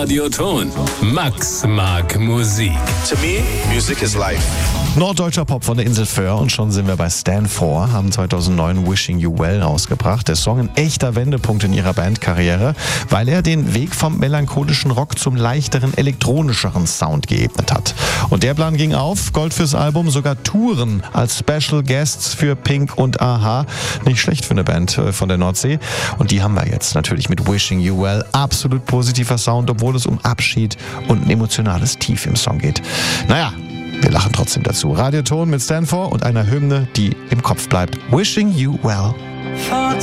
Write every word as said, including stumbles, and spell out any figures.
Radioton. Max mag Musik. To me, music is life. Norddeutscher Pop von der Insel Föhr und schon sind wir bei Stan four, haben zweitausendneun Wishing You Well rausgebracht. Der Song ein echter Wendepunkt in ihrer Bandkarriere, weil er den Weg vom melancholischen Rock zum leichteren, elektronischeren Sound geebnet hat. Und der Plan ging auf, Gold fürs Album, sogar Touren als Special Guests für Pink und a-ha. Nicht schlecht für eine Band von der Nordsee. Und die haben wir jetzt natürlich mit Wishing You Well. Absolut positiver Sound, obwohl es um Abschied und ein emotionales Tief im Song geht. Naja, wir lachen trotzdem dazu. Radioton mit Stan four und einer Hymne, die im Kopf bleibt. Wishing You Well.